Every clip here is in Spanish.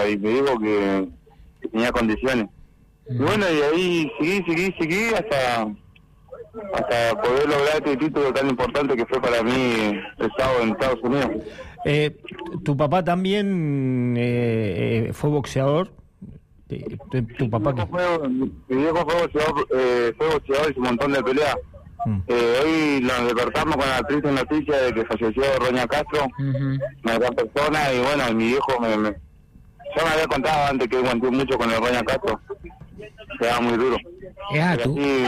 y me dijo que tenía condiciones. Y bueno, y ahí seguí hasta poder lograr este título tan importante que fue para mí el sábado en Estados Unidos. ¿Tu papá también fue boxeador? ¿Tu papá qué? Mi viejo fue boxeador, hizo un montón de peleas. Hoy nos despertamos con la triste noticia de que falleció Roña Castro, una gran persona, y bueno, mi viejo yo me había contado antes que guanteó mucho con el Roña Castro, quedaba muy duro. ¿Tú? Sí,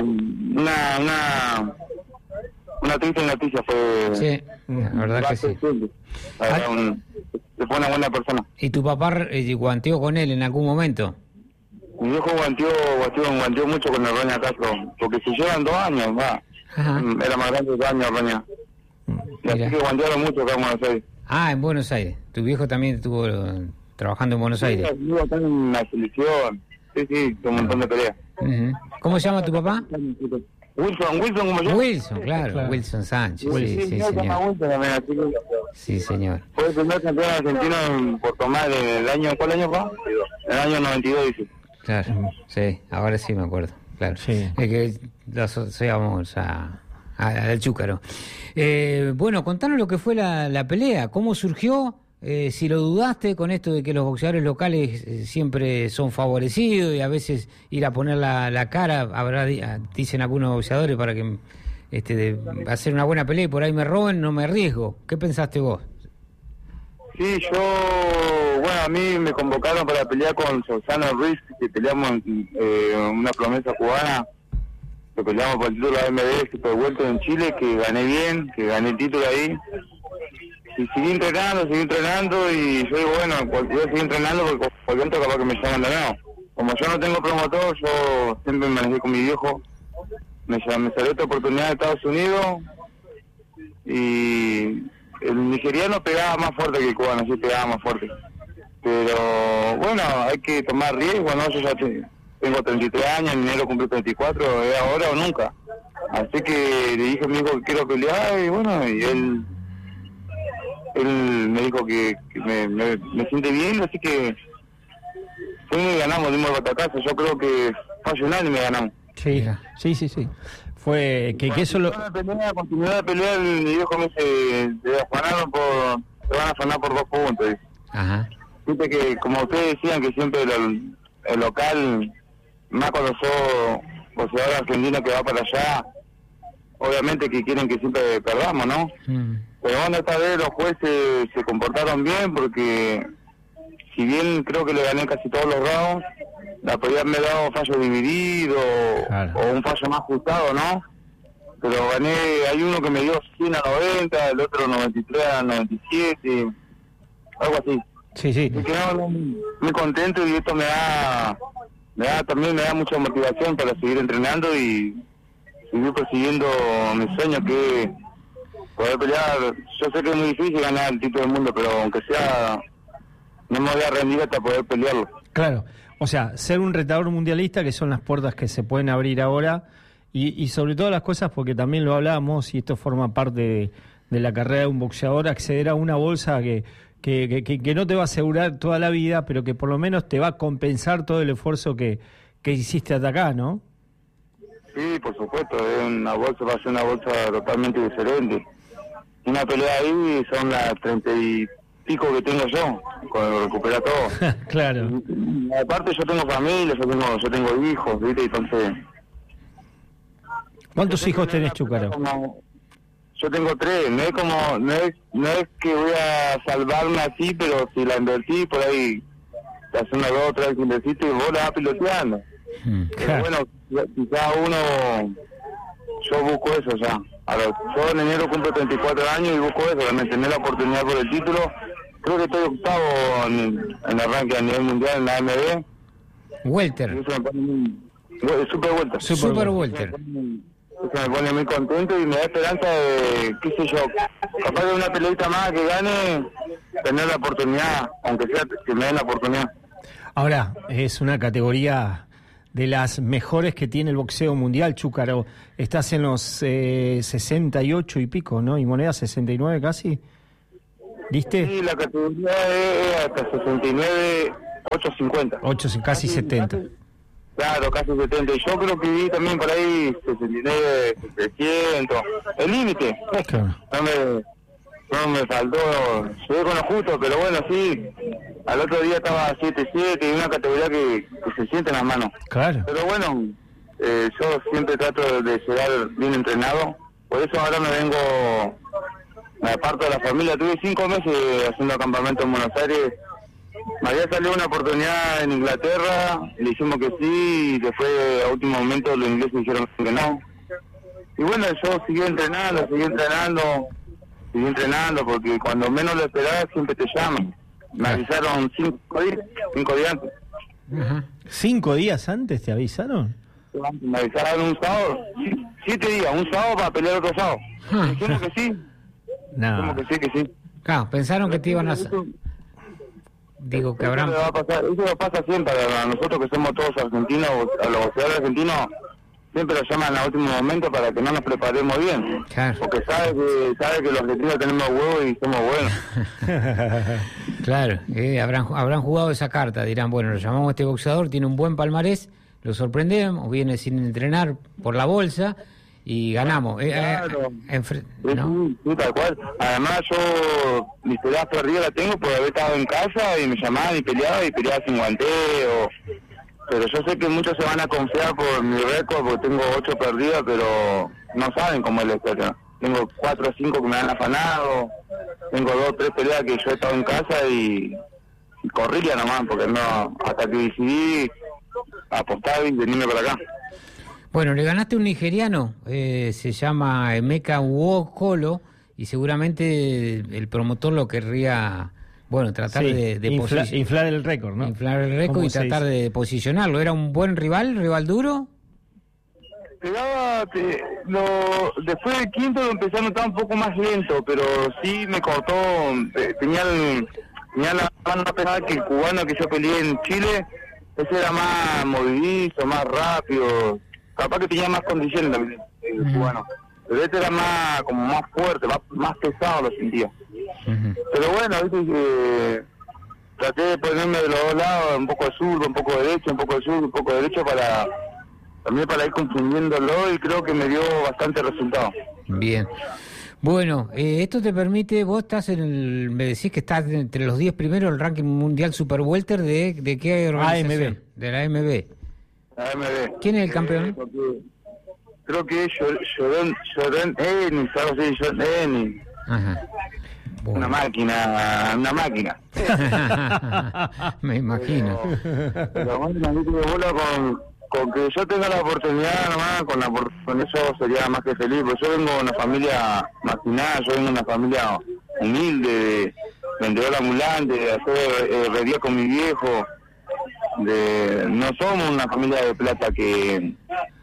una triste noticia fue. Sí, la verdad que sí. Fue una buena persona. ¿Y tu papá guanteó con él en algún momento? Mi viejo guanteó mucho con el Roña Castro, porque se llevan 2 años, va. Era más grande 2 años Roña. Y así que guantearon mucho acá en Buenos Aires. En Buenos Aires. Tu viejo también estuvo trabajando en Buenos Aires. Sí, acá en la selección. Sí, un montón de peleas. ¿Cómo se llama tu papá? Wilson, ¿cómo yo? Wilson, claro. Wilson Sánchez. Sí, señor. Sí, señor. Fue el primer campeón argentino en Puerto Madryn en el año, ¿cuál año fue? En el año 92, dice. Claro, sí, ahora sí me acuerdo, claro. Sí. Es que lo asociamos al Chúcaro. Bueno, contanos lo que fue la pelea, cómo surgió, si lo dudaste con esto de que los boxeadores locales siempre son favorecidos y a veces ir a poner la cara, dicen algunos boxeadores para que hacer una buena pelea y por ahí me roben, no me arriesgo. ¿Qué pensaste vos? Sí, a mí me convocaron para pelear con Susano Ruiz, que peleamos una promesa cubana, que peleamos por el título de AMB, super vuelto en Chile, que gané bien, que gané el título ahí. Y seguí entrenando, y yo digo, bueno, voy a seguir entrenando porque cualquier otro capaz que me llaman de nuevo. Como yo no tengo promotor, yo siempre me manejé con mi viejo, me salió esta oportunidad de Estados Unidos, y el nigeriano pegaba más fuerte que el cubano, sí pegaba más fuerte. Pero bueno, hay que tomar riesgo, ¿no? Yo ya tengo 33 años, en enero cumplí 34, es ahora o nunca. Así que le dije a mi hijo que quiero pelear, y bueno, y él me dijo que me siente bien, así que fuimos y ganamos, dimos el batacazo. Yo creo que fue y me ganamos. Sí. Fue que eso lo... Continuidad de pelear, mi viejo me dice, te van a afanar por 2 puntos. Dice. Viste que, como ustedes decían, que siempre el local, más cuando sos boxeador argentino que va para allá, obviamente que quieren que siempre perdamos, ¿no? Pero bueno, esta vez los jueces se comportaron bien, porque si bien creo que le gané casi todos los rounds, la podía haberme dado fallo dividido, claro, o un fallo más ajustado, ¿no? Pero gané, hay uno que me dio 100 a 90, el otro 93 a 97, algo así. Sí. Y que muy contento, y esto también me da mucha motivación para seguir entrenando y seguir persiguiendo mis sueños, que es poder pelear. Yo sé que es muy difícil ganar el título del mundo, pero aunque sea, no me voy a rendir hasta poder pelearlo. Claro, o sea, ser un retador mundialista, que son las puertas que se pueden abrir ahora, y sobre todas las cosas, porque también lo hablábamos, y esto forma parte de la carrera de un boxeador, acceder a una bolsa que no te va a asegurar toda la vida, pero que por lo menos te va a compensar todo el esfuerzo que hiciste hasta acá, ¿no? Sí, por supuesto, va a ser una bolsa totalmente diferente. Una pelea ahí son las 30 y pico que tengo yo, cuando recupera todo. Claro. Y aparte yo tengo familia, yo tengo hijos, ¿viste? Entonces... ¿Cuántos hijos tenés, Chúcaro? Yo tengo 3, no es que voy a salvarme así, pero si la invertí por ahí, te hace 1, 2, 3 invertiste y vos la vas piloteando. Pero bueno, quizá yo busco eso ya. Yo en enero cumplo 34 años y busco eso, de tener la oportunidad por el título. Creo que estoy octavo en el ranking a nivel mundial en la AMB. Welter. Super welter. Eso me pone muy contento y me da esperanza de, qué sé yo, capaz de una peleita más que gane, tener la oportunidad, aunque sea que me den la oportunidad. Ahora, es una categoría de las mejores que tiene el boxeo mundial, Chúcaro. Estás en los 68 y pico, ¿no? Y moneda 69 casi. ¿Viste? Sí, la categoría es hasta 69 8.50. Casi 70. Claro, casi 70. Y yo creo que vi también por ahí 69, 700. El límite. Claro. No me faltó, llegué con lo justo, pero bueno, sí, al otro día estaba 7.7 y una categoría que se siente en las manos. Claro. Pero bueno, yo siempre trato de llegar bien entrenado, por eso ahora me aparto de la familia. Tuve 5 meses haciendo campamento en Buenos Aires, me había salido una oportunidad en Inglaterra, le dijimos que sí, y después a último momento los ingleses dijeron que no. Y bueno, yo seguí entrenando, porque cuando menos lo esperabas siempre te llaman. Me avisaron 5 días antes. Uh-huh. ¿5 días antes te avisaron? Me avisaron un sábado, 7 días, un sábado para pelear otro sábado. Dijimos que sí. No. Dijimos que sí. Claro, pensaron que te iban a... Digo que habrán... Eso lo pasa siempre a nosotros que somos todos argentinos, a los boxeadores argentinos. Siempre lo llaman a último momento para que no nos preparemos bien. Claro. Porque sabe que los argentinos tenemos huevos y somos buenos. Claro, habrán jugado esa carta. Dirán, bueno, lo llamamos a este boxeador, tiene un buen palmarés, lo sorprendemos, viene sin entrenar por la bolsa y ganamos. Claro. ¿No? Sí, tal cual. Además yo mis peleas perdidas las tengo por haber estado en casa y me llamaban y peleaba sin guanteo. Pero yo sé que muchos se van a confiar por mi récord, porque tengo 8 perdidas, pero no saben cómo es la historia. Tengo 4 o 5 que me han afanado, tengo 2 o 3 peleas que yo he estado en casa y corría nomás, porque no, hasta que decidí apostar y venirme para acá. Bueno, le ganaste a un nigeriano, se llama Emeka Nwokolo, y seguramente el promotor lo querría... Bueno, tratar de inflar el récord, ¿no? Inflar el récord y tratar de posicionarlo. ¿Era un buen rival duro? Después del quinto lo empecé a notar un poco más lento, pero sí me cortó. Tenía la mano más pesada que el cubano que yo peleé en Chile. Ese era más movidizo, más rápido. Capaz que tenía más condiciones también el cubano. Pero este era más fuerte, más pesado lo sentía. Pero bueno, viste, traté de ponerme de los dos lados, un poco de zurdo, un poco de derecho, un poco de zurdo, un poco de derecho para ir confundiéndolo y creo que me dio bastante resultado. Bien. Bueno, esto te permite, vos estás me decís que estás entre los 10 primeros del ranking mundial Super Welter de qué organización? AMB. De la AMB. AMB. ¿Quién es el campeón? Creo que es Jordan Ennis, algo así, Jordan Ennis. Ajá. Bueno. Una máquina. Me imagino. Pero bueno, con que yo tenga la oportunidad nomás, con eso sería más que feliz, porque yo vengo de una familia marginada, yo vengo de una familia humilde, de vendedor ambulante, de hacer herrería con mi viejo, no somos una familia de plata que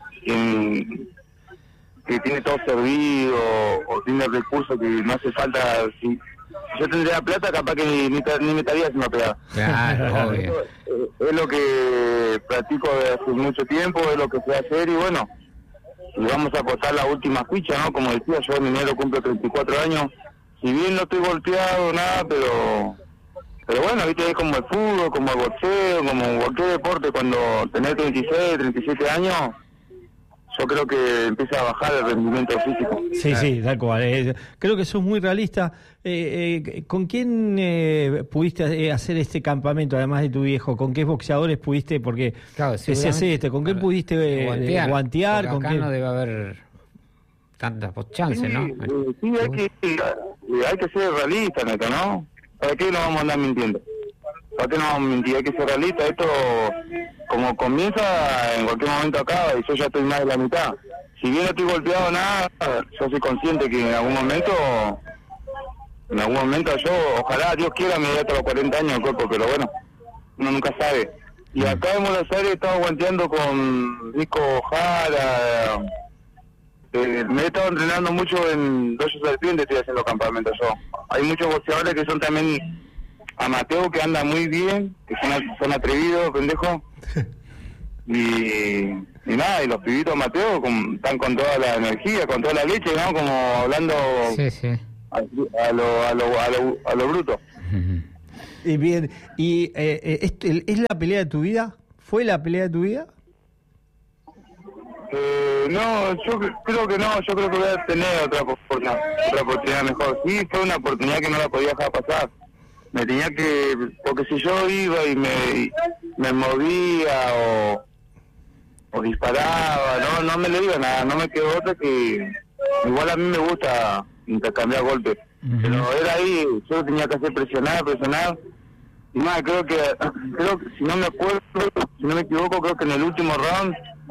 tiene todo servido o tiene recursos que no hace falta. Si yo tendría plata, capaz que ni me estaría haciendo pegada. Claro, obvio. Es lo que practico desde hace mucho tiempo, es lo que sé hacer y bueno, y vamos a apostar la última ficha, ¿no? Como decía, yo en enero cumplo 34 años, si bien no estoy golpeado, nada, pero bueno, viste, es como el fútbol, como el boxeo, como cualquier deporte, cuando tenés 36, 37 años... Yo creo que empieza a bajar el rendimiento físico. Sí, tal cual. Creo que sos muy realista. ¿Con quién pudiste hacer este campamento, además de tu viejo? ¿Con qué boxeadores pudiste? Porque claro, ¿con quién pudiste guantear? Acá ¿con quién? No debe haber tantas chances, ¿no? Sí, hay que ser realista, Neto, ¿no? ¿Para qué nos vamos a andar mintiendo? ¿Para qué no vamos a mentir? Hay que ser realista. Esto, como comienza, en cualquier momento acaba y yo ya estoy más de la mitad. Si bien no estoy golpeado nada, yo soy consciente que en algún momento yo, ojalá Dios quiera, me dé hasta los 40 años el cuerpo, pero bueno, uno nunca sabe. Y acá en Buenos Aires he estado guanteando con Nico Jara, me he estado entrenando mucho en Dojo Serpiente, estoy haciendo campamentos yo. Hay muchos boxeadores que son también amateur, que andan muy bien, que son atrevidos, pendejos. Y nada, y los pibitos amateur están con toda la energía, con toda la leche, ¿no? Como hablando sí. a lo bruto. Bien, ¿y es la pelea de tu vida? ¿Fue la pelea de tu vida? No, yo creo que no, yo creo que voy a tener otra oportunidad mejor. Sí, fue una oportunidad que no la podía dejar pasar. Me tenía que, porque si yo iba y me movía o disparaba, no me le iba nada, no me quedó otra que, igual a mí me gusta intercambiar golpes, pero era ahí, yo tenía que hacer presionar, y más, creo que si no me acuerdo, si no me equivoco, creo que en el último round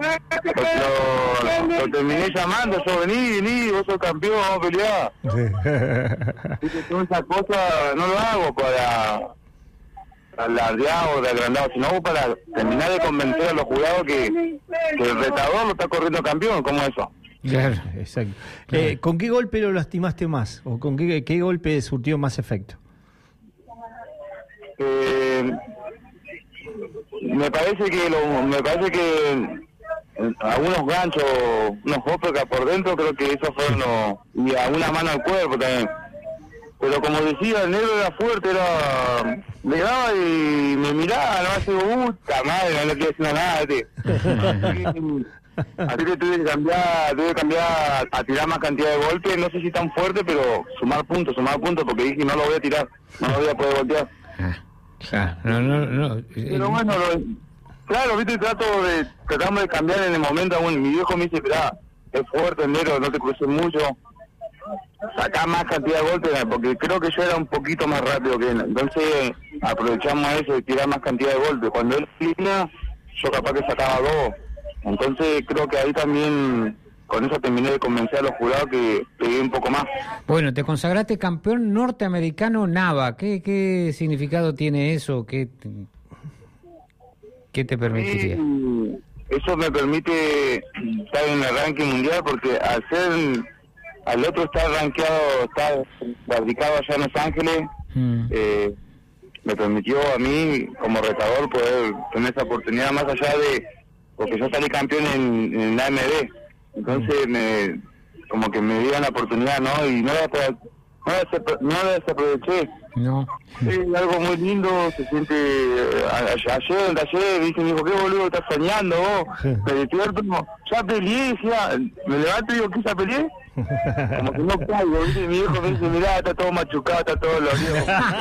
lo terminé llamando, yo vení, vos sos campeón, vamos a pelear. Toda esa cosa no lo hago para alardear o de agrandado, sino para terminar de convencer a los jurados que el retador lo está corriendo campeón, como eso. Claro, exacto. ¿Con qué golpe lo lastimaste más? ¿O con qué golpe surtió más efecto? Me parece que algunos ganchos, unos golpes por dentro, creo que eso fueron y a una mano al cuerpo también. Pero como decía, el negro era fuerte, le daba y me miraba, no hace puta madre, no le quiero decir nada, tío. Así que tuve que cambiar a tirar más cantidad de golpes, no sé si tan fuerte, pero sumar puntos, porque dije no lo voy a tirar, no lo voy a poder voltear. No. Pero bueno, claro, viste, tratamos de cambiar en el momento. Mi viejo me dice, mirá, es fuerte el negro, no te cruces mucho, sacá más cantidad de golpes, porque creo que yo era un poquito más rápido que él, entonces aprovechamos eso de tirar más cantidad de golpes. Cuando él tenía, yo capaz que sacaba 2, entonces creo que ahí también con eso terminé de convencer a los jurados que pegué un poco más. Bueno, te consagraste campeón norteamericano NAVA. ¿Qué significado tiene eso? ¿Qué te permitiría? Eso me permite estar en el ranking mundial, porque al otro estar rankeado, estar radicado allá en Los Ángeles, me permitió a mí como retador poder tener esa oportunidad, más allá porque yo salí campeón en la AMB. Entonces como que me dieron la oportunidad, ¿no? Y no la desaproveché. No. Es algo muy lindo, se siente. Ayer, dice, me dijo, ¿qué boludo estás soñando vos? Me despierto, ya peleé, me levanto y digo, ¿qué ya peleé? Como que no caigo, ¿viste? Mi hijo me dice, mirá, está todo machucado, está todo dolorido.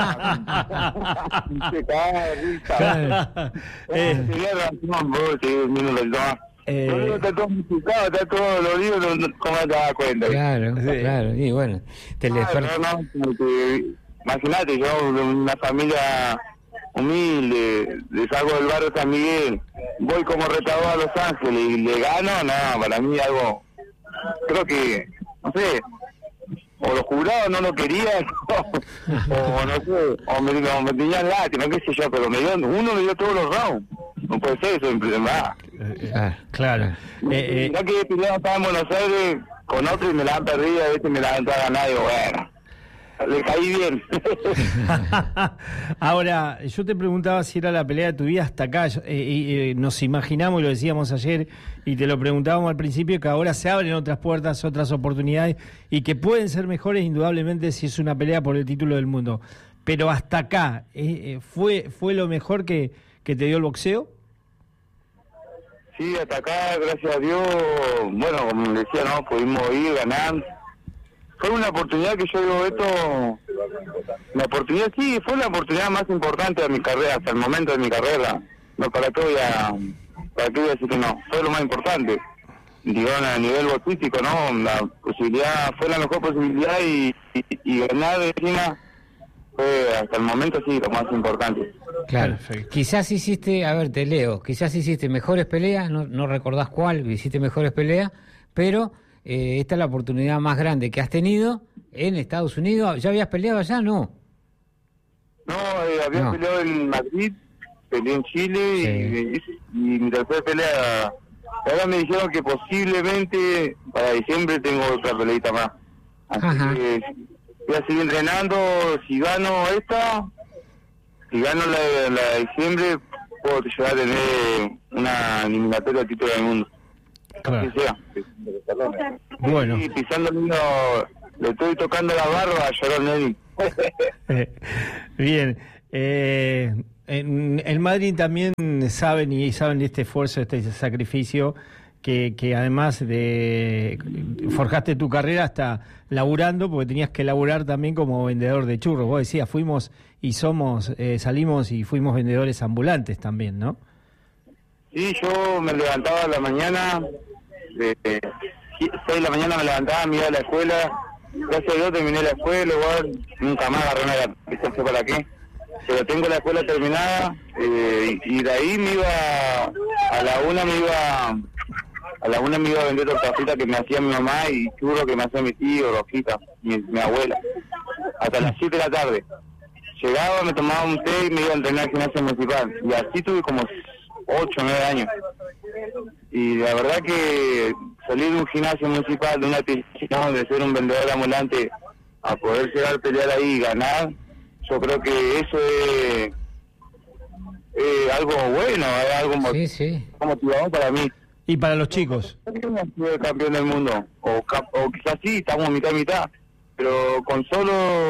Tenía razón, vos, está todo machucado, está todo dolorido, ¿cómo te das cuenta? Claro, y bueno, imagínate, yo de una familia humilde, salgo del barrio San Miguel, voy como retador a Los Ángeles y le gano, para mí algo, creo que, no sé, o los jurados no lo querían, o no sé, o me tenían lástima, qué sé yo, pero uno me dio todos los rounds, no puede ser eso, claro. Ya que peleaba estaba en Buenos Aires con otro y me la han perdido, a veces me la han ganado, y digo, bueno, le caí bien. Ahora, yo te preguntaba si era la pelea de tu vida hasta acá. Nos imaginamos, y lo decíamos ayer, y te lo preguntábamos al principio, que ahora se abren otras puertas, otras oportunidades, y que pueden ser mejores indudablemente si es una pelea por el título del mundo. Pero hasta acá, ¿fue lo mejor que te dio el boxeo? Sí, hasta acá, gracias a Dios, bueno, como decía, pudimos ir, ganar. Fue una oportunidad que yo digo, fue la oportunidad más importante de mi carrera, hasta el momento de mi carrera. No, ¿para qué voy a decir que no? Fue lo más importante. Digo, a nivel boxístico, la posibilidad, fue la mejor posibilidad y ganar encima fue hasta el momento sí lo más importante. Claro, quizás hiciste, te leo, quizás hiciste mejores peleas, no recordás cuál, hiciste mejores peleas, pero esta es la oportunidad más grande que has tenido en Estados Unidos. ¿Ya habías peleado allá? No, había peleado en Madrid, peleé en Chile y mi tercera pelea. Ahora me dijeron que posiblemente para diciembre tengo otra peleita más. Así que voy a seguir entrenando. Si gano esta, si gano la de diciembre, puedo llegar a tener una eliminatoria al título del mundo. Claro. Así sea. Bueno. Y pisando el le estoy tocando la barba a Sharon Nelly. Bien. En Madrid también saben de este esfuerzo, este sacrificio, que además de forjaste tu carrera hasta laburando, porque tenías que laburar también como vendedor de churros. Vos decías, salimos y fuimos vendedores ambulantes también, ¿no? Sí, yo me levantaba a la mañana, 6 de la mañana me levantaba, me iba a la escuela, gracias a Dios terminé la escuela, igual nunca más agarré una, no sé para qué, pero tengo la escuela terminada, y de ahí me iba, a la una me iba a vender torta frita que me hacía mi mamá y churros que me hacía mi tío, rojita, mi abuela, hasta las 7 de la tarde. Llegaba, me tomaba un té y me iba a entrenar al gimnasio municipal, y así tuve como 8 o 9 años. Y la verdad que salir de un gimnasio municipal, de una piscina, de ser un vendedor ambulante, a poder llegar a pelear ahí y ganar, yo creo que eso es algo bueno, es algo motivador para mí. ¿Y para los chicos? No soy campeón del mundo, o quizás sí, estamos mitad y mitad, pero con solo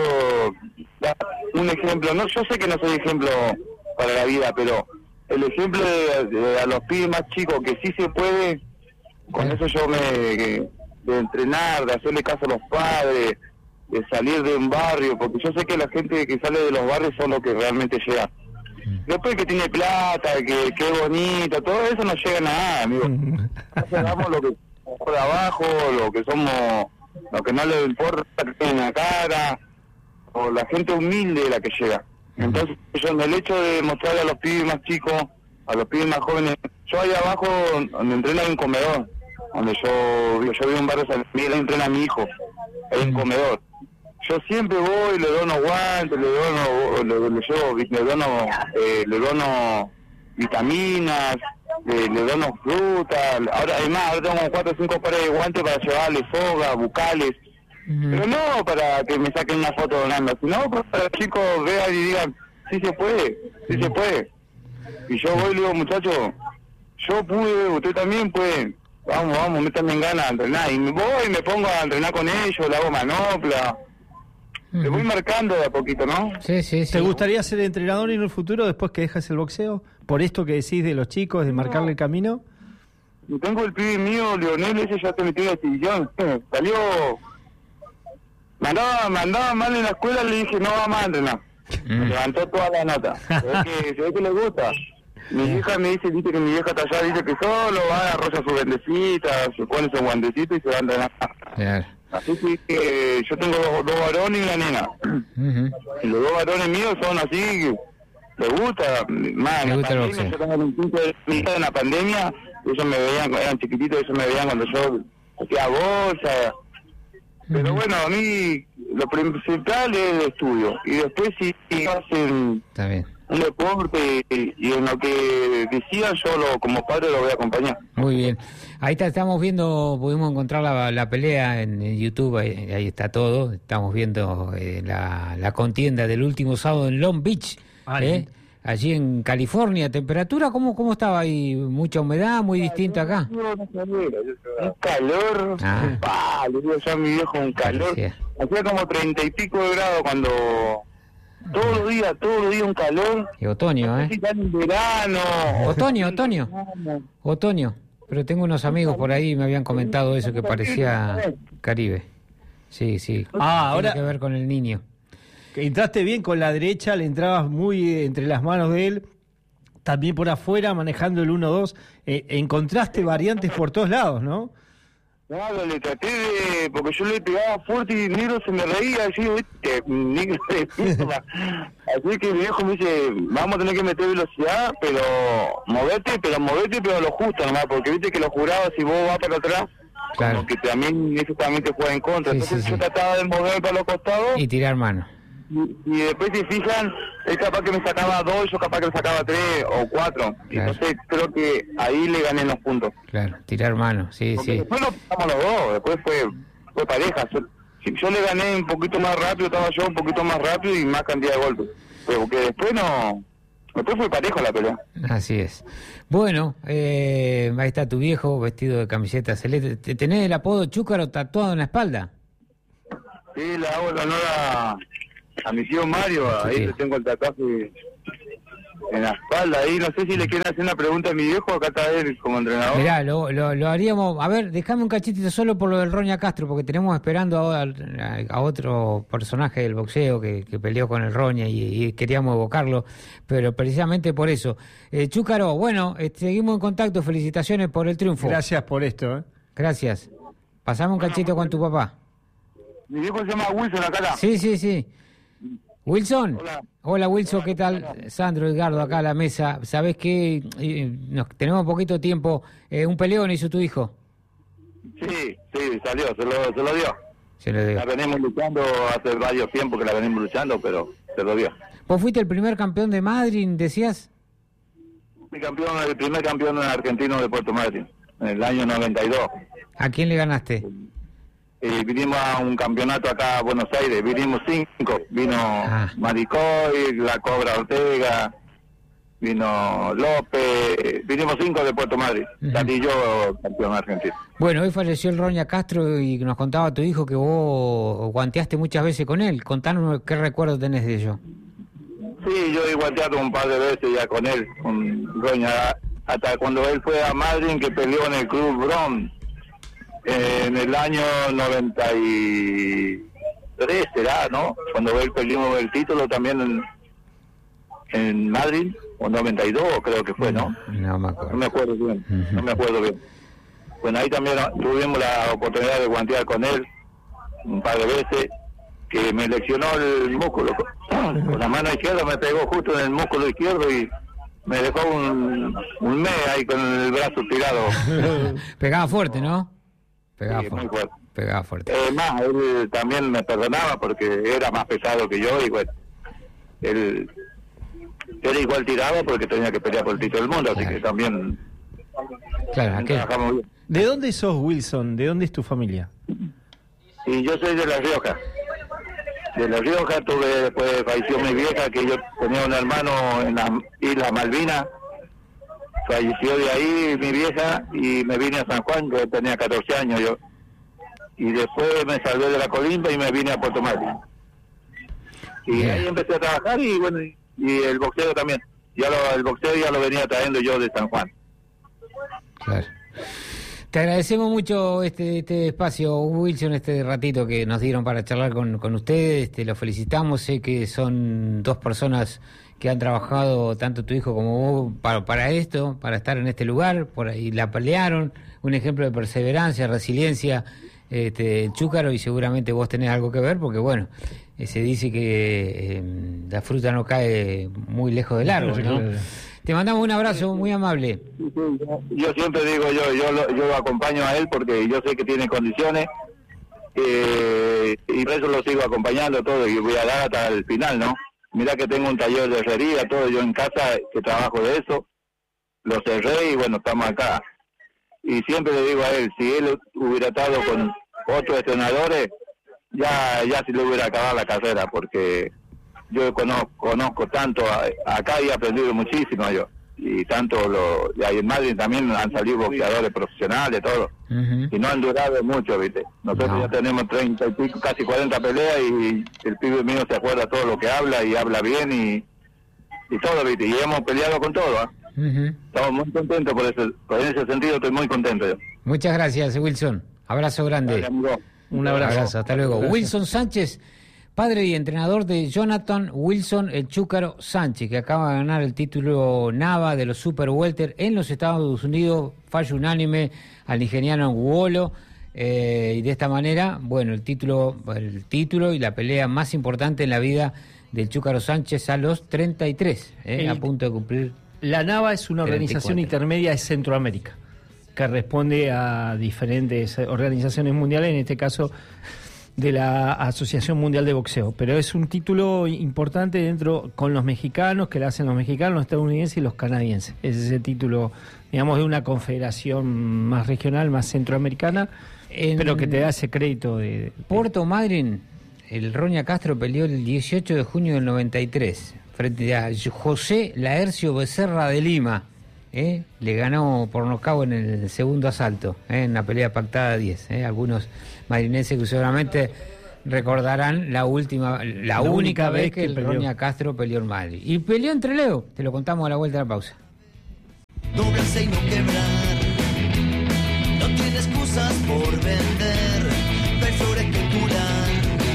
un ejemplo, no, yo sé que no soy ejemplo para la vida, pero el ejemplo de a los pibes más chicos que sí se puede, con eso yo de entrenar, de hacerle caso a los padres, de salir de un barrio, porque yo sé que la gente que sale de los barrios son los que realmente llega. Después que tiene plata, que es bonito, todo eso no llega a nada, amigo. Nosotros hagamos lo que somos de abajo, lo que somos, lo que no le importa que tiene la cara, o la gente humilde la que llega. Entonces yo en el hecho de mostrarle a los pibes más chicos, a los pibes más jóvenes, yo ahí abajo donde entreno hay un comedor, donde yo vivo en un barrio San Miguel, ahí entrena a mi hijo, hay un comedor. Yo siempre voy, le dono guantes, le dono vitaminas, le dono frutas, ahora tengo 4 o 5 pares de guantes para llevarle soga, bucales, pero no para que me saquen una foto donando, sino para que los chicos vean y digan, sí se puede. Y yo voy y le digo, muchachos, yo pude, usted también puede, vamos, métanme en ganas a entrenar, y me voy y me pongo a entrenar con ellos, le hago manopla. Te voy marcando de a poquito, ¿no? Sí. ¿Te gustaría ser entrenador en el futuro después que dejas el boxeo? ¿Por esto que decís de los chicos, de marcarle el camino? Tengo el pibe mío, Leonel, ese ya se metió en la exhibición. Salió... Me andaba mal en la escuela, le dije, no va más a entrenar. Me levantó toda la nota. Se ve que le gusta. Mi hija me dice que mi vieja está allá, dice que solo va, arrolla su vendecita, se pone su guantecito y se va a entrenar. Claro. Así que yo tengo dos varones y una nena. Y los 2 varones míos son así, les gusta. Más en la pandemia, yo tengo un punto de vista en la pandemia, ellos me veían, eran chiquititos, ellos me veían cuando yo hacía bolsa. Pero bueno, a mí lo principal es el estudio. Y después si hacen un deporte y en lo que decidan, yo como padre lo voy a acompañar. Muy bien. Ahí estamos viendo, pudimos encontrar la pelea en YouTube, ahí está todo. Estamos viendo la contienda del último sábado en Long Beach, allí en California. ¿Temperatura cómo estaba ahí? ¿Mucha humedad? ¿Muy distinto acá? Un calor, le digo yo a mi viejo, un calor. Hacía como 30 y pico de grados cuando... Todos los días un calor. Y otoño, en verano. Otoño. Pero tengo unos amigos por ahí, me habían comentado eso, que parecía Caribe. Sí. Ahora tiene que ver con el niño. Entraste bien con la derecha, le entrabas muy entre las manos de él, también por afuera, manejando el 1-2. Encontraste variantes por todos lados, ¿no? Claro, le traté de... porque yo le pegaba fuerte y Negro se me reía, así, ¿viste? Negro así que mi viejo me dice, vamos a tener que meter velocidad, pero movete, pero lo justo nomás, porque viste que los jurados, si vos vas para atrás, claro, como que también eso también te juega en contra. Entonces yo trataba de moverme para los costados. Y tirar mano. Y después, si fijan, él capaz que me sacaba 2, yo capaz que me sacaba 3 o 4. Claro. Entonces creo que ahí le gané los puntos. Claro, tirar mano, sí. Después lo pasamos los dos, después fue pareja. Yo le gané un poquito más rápido, estaba yo un poquito más rápido y más cantidad de golpes. Pero porque después fue parejo la pelea. Así es. Bueno, ahí está tu viejo vestido de camiseta celeste. ¿Tenés el apodo Chúcaro tatuado en la espalda? Sí, le hago el honor a mi tío Mario, ahí tengo el tatuaje en la espalda, ahí no sé si le quieren hacer una pregunta a mi viejo, acá está él como entrenador. Mirá, lo haríamos, a ver, déjame un cachitito solo por lo del Roña Castro, porque tenemos esperando a otro personaje del boxeo que peleó con el Roña y queríamos evocarlo, pero precisamente por eso. Chúcaro, bueno, seguimos en contacto, felicitaciones por el triunfo. Gracias por esto. Gracias. Pasame un cachito con tu papá. Mi viejo se llama Wilson acá. Sí. Wilson. Hola Wilson, ¿qué tal? Hola. Sandro, Edgardo, acá a la mesa. ¿Sabés qué? Tenemos poquito tiempo. ¿Un peleón hizo tu hijo? Sí, salió, se lo dio. Se lo dio. La venimos luchando hace varios tiempos que la venimos luchando, pero se lo dio. ¿Vos fuiste el primer campeón de Madrid, decías? El primer campeón argentino de Puerto Madryn, en el año 92. ¿A quién le ganaste? Vinimos a un campeonato acá a Buenos Aires, vinimos 5, vino Maricoy, La Cobra Ortega, vino López, vinimos 5 de Puerto Madryn, salí yo campeón argentino. Bueno, hoy falleció el Roña Castro y nos contaba tu hijo que vos guanteaste muchas veces con él. Contanos qué recuerdo tenés de ello. Sí, yo he guanteado un par de veces ya con él, con Roña, hasta cuando él fue a Madryn, que peleó en el Club Bron. En el año 93 será, ¿no? Cuando él peleó el título también en Madrid, o 92 creo que fue, ¿no? No me acuerdo. No me acuerdo bien, no me acuerdo bien. Bueno, ahí también tuvimos la oportunidad de guantear con él un par de veces, que me leccionó el músculo. Con la mano izquierda me pegó justo en el músculo izquierdo y me dejó un mes ahí con el brazo tirado. Pegaba fuerte, ¿no? Pegaba fuerte. Más, él también me perdonaba porque era más pesado que yo y bueno, él igual tiraba porque tenía que pelear por el título del mundo, así que también trabajamos bien. ¿De dónde sos, Wilson? ¿De dónde es tu familia? Y yo soy de La Rioja. De La Rioja, después falleció mi vieja, que yo tenía un hermano en las Islas Malvinas. Falleció de ahí mi vieja y me vine a San Juan, yo tenía 14 años yo. Y después me salvé de la Colimba y me vine a Puerto Madryn. Y ahí empecé a trabajar y bueno, y el boxeo también. El boxeo ya lo venía trayendo yo de San Juan. Claro. Te agradecemos mucho este espacio, Wilson, este ratito que nos dieron para charlar con ustedes. Los felicitamos, sé que son dos personas que han trabajado, tanto tu hijo como vos, para esto, para estar en este lugar, por ahí la pelearon, un ejemplo de perseverancia, resiliencia, Chúcaro, y seguramente vos tenés algo que ver, porque bueno, se dice que la fruta no cae muy lejos del árbol, ¿no? Te mandamos un abrazo muy amable. Yo siempre digo, yo lo acompaño a él porque yo sé que tiene condiciones, y por eso lo sigo acompañando todo y voy a dar hasta el final, ¿no? Mirá que tengo un taller de herrería, todo yo en casa que trabajo de eso, lo cerré y bueno, estamos acá. Y siempre le digo a él, si él hubiera estado con otros entrenadores, ya se le hubiera acabado la carrera, porque yo conozco tanto acá y he aprendido muchísimo yo. Y tanto y ahí en Madrid también han salido boxeadores profesionales, todo. Y no han durado mucho, ¿viste? Nosotros ya tenemos 30 y pico, casi 40 peleas y el pibe mío se acuerda todo lo que habla y habla bien y todo, ¿viste? Y hemos peleado con todo, ¿eh? Estamos muy contentos por ese sentido, estoy muy contento yo. Muchas gracias, Wilson. Abrazo grande. Gracias, un abrazo. Hasta luego. Gracias. Wilson Sánchez, padre y entrenador de Jonathan Wilson El Chúcaro Sánchez, que acaba de ganar el título NAVA de los Super Welter en los Estados Unidos, fallo unánime al nigeriano Nguolo, y de esta manera, bueno, el título y la pelea más importante en la vida del Chúcaro Sánchez a los 33, a punto de cumplir. La NAVA es una organización intermedia de Centroamérica, que responde a diferentes organizaciones mundiales, en este caso de la Asociación Mundial de Boxeo, pero es un título importante dentro con los mexicanos, que lo hacen los mexicanos, los estadounidenses y los canadienses. Es ese título, digamos, de una confederación más regional, más centroamericana, pero que te da ese crédito de Puerto Madryn. El Roña Castro peleó el 18 de junio del 93 frente a José Laercio Becerra de Lima. Le ganó por nocaut en el segundo asalto, en una pelea pactada a 10. Algunos madrineses que seguramente recordarán la única vez que el Roña Castro peleó en Madrid. Y peleó en Trelew, te lo contamos a la vuelta de la pausa. Doblarse y no quebrar, no tiene excusas por vender, mejores que curar.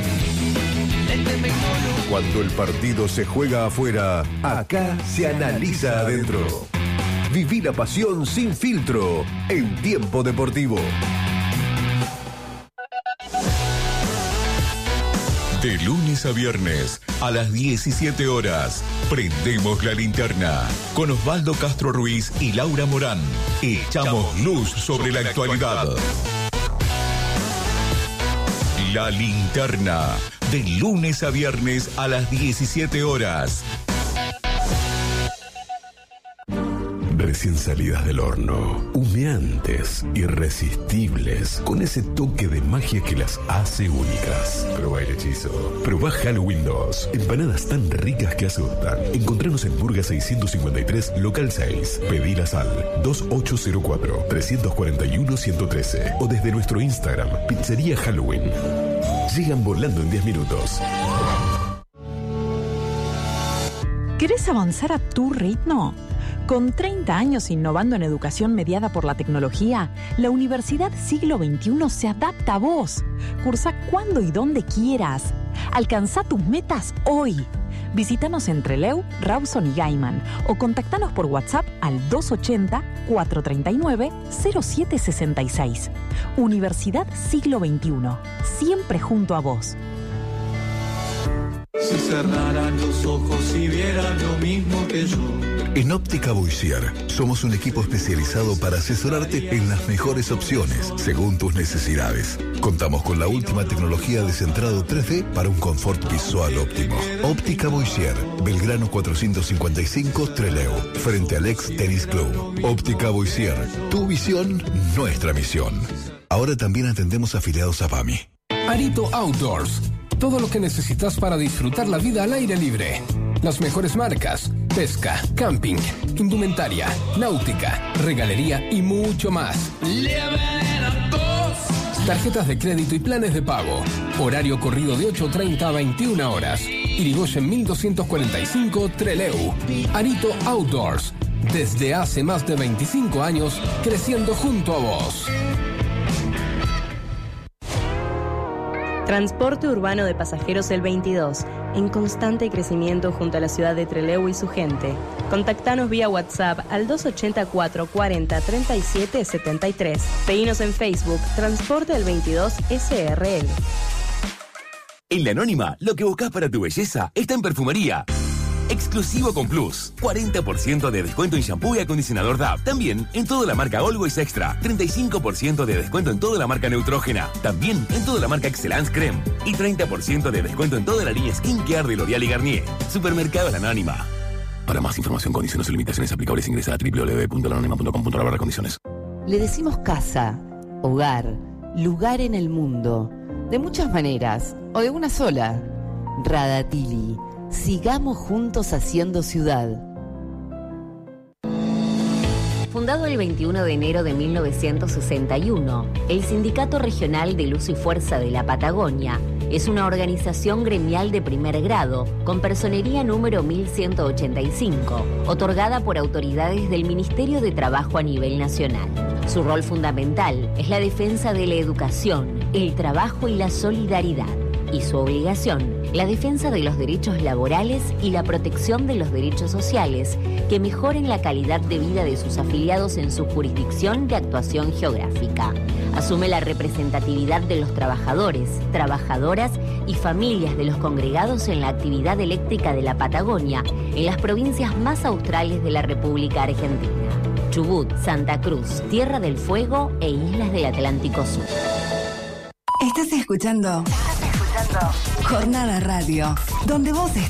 Cuando el partido se juega afuera, acá se analiza adentro. Viví la pasión sin filtro en Tiempo Deportivo. De lunes a viernes, a las 17 horas, prendemos la linterna con Osvaldo Castro Ruiz y Laura Morán. Echamos luz sobre la actualidad. La linterna, de lunes a viernes a las 17 horas. Recién salidas del horno, humeantes, irresistibles, con ese toque de magia que las hace únicas. Probá el hechizo. Probá Halloween 2. Empanadas tan ricas que asustan. Encontranos en Burga 653, local 6. Pedilas al 2804-341-113 o desde nuestro Instagram, Pizzería Halloween. Llegan volando en 10 minutos. ¿Querés avanzar a tu ritmo? Con 30 años innovando en educación mediada por la tecnología, la Universidad Siglo XXI se adapta a vos. Cursa cuando y donde quieras. Alcanzá tus metas hoy. Visítanos en Trelew, Rawson y Gaiman o contactanos por WhatsApp al 280-439-0766. Universidad Siglo XXI. Siempre junto a vos. Si cerraran los ojos y vieran lo mismo que yo. En Óptica Boissier somos un equipo especializado para asesorarte en las mejores opciones según tus necesidades. Contamos con la última tecnología de centrado 3D para un confort visual óptimo. Óptica Boissier, Belgrano 455, Trelew, frente al ex Tennis Club. Óptica Boissier, tu visión, nuestra misión. Ahora también atendemos afiliados a PAMI. Arito Outdoors. Todo lo que necesitas para disfrutar la vida al aire libre. Las mejores marcas, pesca, camping, indumentaria, náutica, regalería y mucho más. Tarjetas de crédito y planes de pago. Horario corrido de 8:30 a 21 horas. Irigoyen 1245, Trelew. Arito Outdoors. Desde hace más de 25 años, creciendo junto a vos. Transporte urbano de pasajeros El 22, en constante crecimiento junto a la ciudad de Trelew y su gente. Contactanos vía WhatsApp al 284 40 37 73. Seguinos en Facebook, Transporte El 22 SRL. En La Anónima, lo que buscas para tu belleza está en perfumería. Exclusivo con Plus. 40% de descuento en shampoo y acondicionador DAP. También en toda la marca Always Extra. 35% de descuento en toda la marca Neutrógena. También en toda la marca Excellence Creme. Y 30% de descuento en toda la línea Skincare de L'Oréal y Garnier. Supermercado La Anónima. Para más información, condiciones y limitaciones aplicables, ingresa a www.lanonima.com.ar/condiciones. Le decimos casa, hogar, lugar en el mundo. De muchas maneras, o de una sola. Radatili. Sigamos juntos haciendo ciudad. Fundado el 21 de enero de 1961, el Sindicato Regional de Luz y Fuerza de la Patagonia es una organización gremial de primer grado con personería número 1185, otorgada por autoridades del Ministerio de Trabajo a nivel nacional. Su rol fundamental es la defensa de la educación, el trabajo y la solidaridad. Y su obligación, la defensa de los derechos laborales y la protección de los derechos sociales que mejoren la calidad de vida de sus afiliados en su jurisdicción de actuación geográfica. Asume la representatividad de los trabajadores, trabajadoras y familias de los congregados en la actividad eléctrica de la Patagonia en las provincias más australes de la República Argentina: Chubut, Santa Cruz, Tierra del Fuego e Islas del Atlántico Sur. Estás escuchando Jornada Radio, donde vos estás.